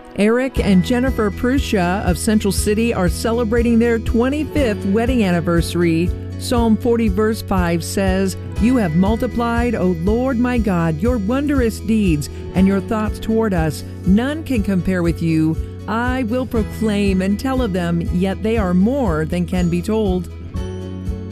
Eric and Jennifer Prussia of Central City are celebrating their 25th wedding anniversary. Psalm 40 verse 5 says, "You have multiplied, O Lord my God, your wondrous deeds and your thoughts toward us. None can compare with you. I will proclaim and tell of them, yet they are more than can be told."